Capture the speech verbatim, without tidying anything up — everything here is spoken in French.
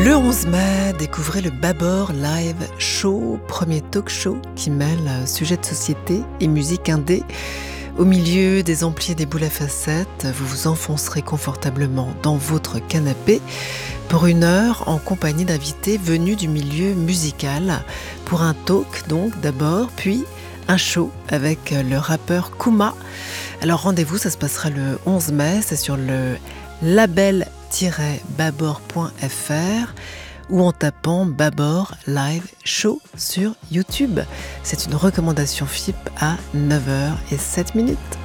Le onze mai, découvrez le Babor Live Show, premier talk show qui mêle sujet de société et musique indé. Au milieu des amplis et des boules à facettes, vous vous enfoncerez confortablement dans votre canapé pour une heure en compagnie d'invités venus du milieu musical. Pour un talk donc d'abord, puis un show avec le rappeur Kouma. Alors rendez-vous, ça se passera le onze mai, c'est sur le label babor point f r ou en tapant Babor Live Show sur YouTube. C'est une recommandation F I P à neuf heures zéro sept minutes.